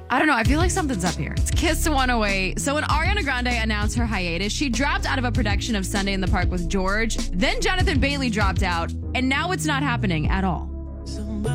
I don't know. I feel like something's up here. It's Kiss 108. So when Ariana Grande announced her hiatus, she dropped out of a production of Sunday in the Park with George. Then Jonathan Bailey dropped out, and now it's not happening at all.